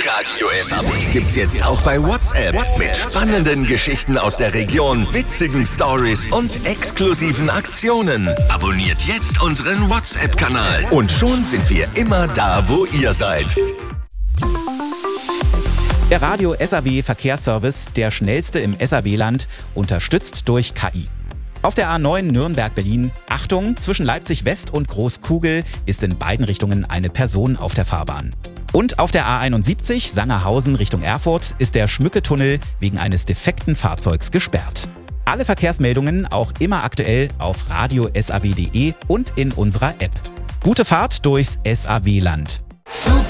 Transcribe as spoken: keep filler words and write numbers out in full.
Radio S A W gibt's jetzt auch bei WhatsApp. Mit spannenden Geschichten aus der Region, witzigen Stories und exklusiven Aktionen. Abonniert jetzt unseren WhatsApp-Kanal. Und schon sind wir immer da, wo ihr seid. Der Radio S A W Verkehrsservice, der schnellste im S A W-Land, unterstützt durch K I. Auf der A neun Nürnberg-Berlin, Achtung, zwischen Leipzig West und Großkugel ist in beiden Richtungen eine Person auf der Fahrbahn. Und auf der A einundsiebzig Sangerhausen Richtung Erfurt ist der Schmücke-Tunnel wegen eines defekten Fahrzeugs gesperrt. Alle Verkehrsmeldungen auch immer aktuell auf radio S A W punkt de und in unserer App. Gute Fahrt durchs S A W-Land. Super